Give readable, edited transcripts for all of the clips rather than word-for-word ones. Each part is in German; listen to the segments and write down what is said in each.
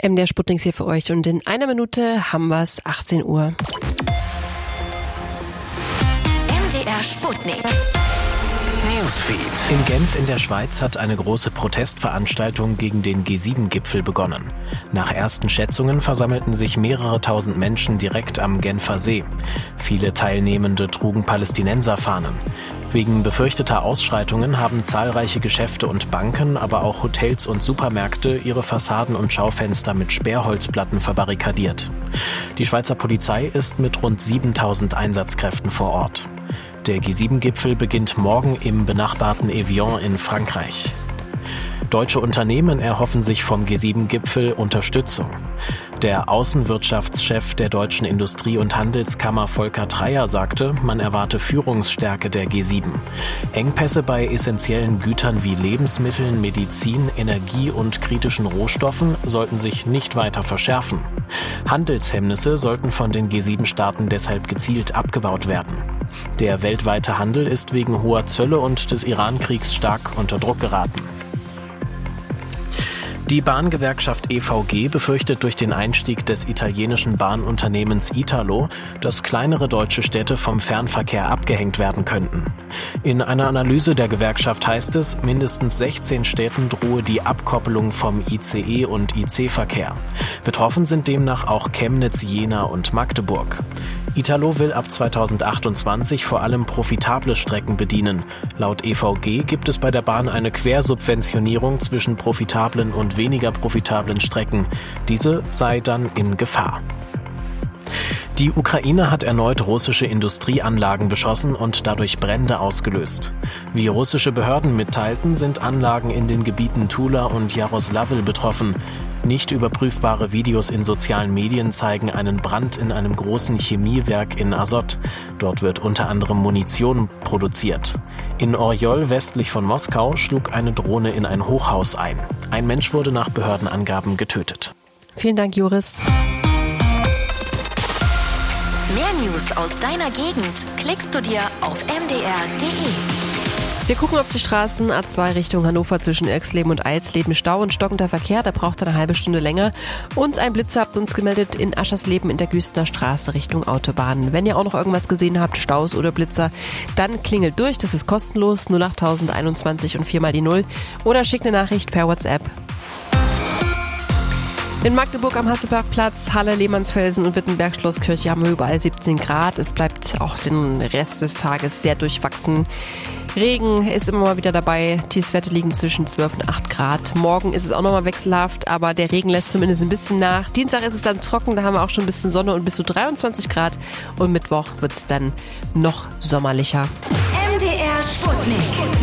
MDR Sputnik hier für euch und in einer Minute haben wir es, 18 Uhr. MDR Sputnik. Newsfeed. In Genf in der Schweiz hat eine große Protestveranstaltung gegen den G7-Gipfel begonnen. Nach ersten Schätzungen versammelten sich mehrere tausend Menschen direkt am Genfer See. Viele Teilnehmende trugen Palästinenserfahnen. Wegen befürchteter Ausschreitungen haben zahlreiche Geschäfte und Banken, aber auch Hotels und Supermärkte ihre Fassaden und Schaufenster mit Sperrholzplatten verbarrikadiert. Die Schweizer Polizei ist mit rund 7000 Einsatzkräften vor Ort. Der G7-Gipfel beginnt morgen im benachbarten Evian in Frankreich. Deutsche Unternehmen erhoffen sich vom G7-Gipfel Unterstützung. Der Außenwirtschaftschef der Deutschen Industrie- und Handelskammer Volker Treyer sagte, man erwarte Führungsstärke der G7. Engpässe bei essentiellen Gütern wie Lebensmitteln, Medizin, Energie und kritischen Rohstoffen sollten sich nicht weiter verschärfen. Handelshemmnisse sollten von den G7-Staaten deshalb gezielt abgebaut werden. Der weltweite Handel ist wegen hoher Zölle und des Iran-Kriegs stark unter Druck geraten. Die Bahngewerkschaft EVG befürchtet durch den Einstieg des italienischen Bahnunternehmens Italo, dass kleinere deutsche Städte vom Fernverkehr abgehängt werden könnten. In einer Analyse der Gewerkschaft heißt es, mindestens 16 Städten drohe die Abkoppelung vom ICE- und IC-Verkehr. Betroffen sind demnach auch Chemnitz, Jena und Magdeburg. Italo will ab 2028 vor allem profitable Strecken bedienen. Laut EVG gibt es bei der Bahn eine Quersubventionierung zwischen profitablen und weniger profitablen Strecken. Diese sei dann in Gefahr. Die Ukraine hat erneut russische Industrieanlagen beschossen und dadurch Brände ausgelöst. Wie russische Behörden mitteilten, sind Anlagen in den Gebieten Tula und Jaroslavl betroffen. Nicht überprüfbare Videos in sozialen Medien zeigen einen Brand in einem großen Chemiewerk in Azot. Dort wird unter anderem Munition produziert. In Orjol, westlich von Moskau, schlug eine Drohne in ein Hochhaus ein. Ein Mensch wurde nach Behördenangaben getötet. Vielen Dank, Joris. Mehr News aus deiner Gegend klickst du dir auf mdr.de. Wir gucken auf die Straßen. A2 Richtung Hannover zwischen Irxleben und Eilsleben. Stau und stockender Verkehr, da braucht er eine halbe Stunde länger. Und ein Blitzer habt uns gemeldet in Aschersleben in der Güstener Straße Richtung Autobahn. Wenn ihr auch noch irgendwas gesehen habt, Staus oder Blitzer, dann klingelt durch. Das ist kostenlos, 08021 und 4 mal die 0. Oder schickt eine Nachricht per WhatsApp. In Magdeburg am Hasseparkplatz, Halle, Lehmannsfelsen und Wittenberg Schlosskirche haben wir überall 17 Grad. Es bleibt auch den Rest des Tages sehr durchwachsen. Regen ist immer mal wieder dabei. Tiefstwerte liegen zwischen 12 und 8 Grad. Morgen ist es auch nochmal wechselhaft, aber der Regen lässt zumindest ein bisschen nach. Dienstag ist es dann trocken, da haben wir auch schon ein bisschen Sonne und bis zu 23 Grad. Und Mittwoch wird es dann noch sommerlicher. MDR Sputnik.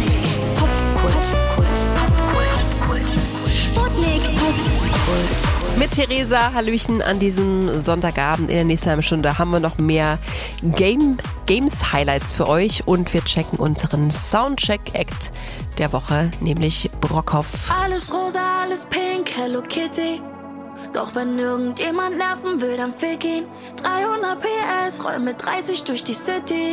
Popkult. Sputnik. Mit Theresa, Hallöchen an diesem Sonntagabend. In der nächsten halben Stunde haben wir noch mehr Games-Highlights für euch und wir checken unseren Soundcheck-Act der Woche, nämlich Brockhoff. Alles rosa, alles pink, Hello Kitty. Doch wenn irgendjemand nerven will, dann fick ihn. 300 PS, roll mit 30 durch die City.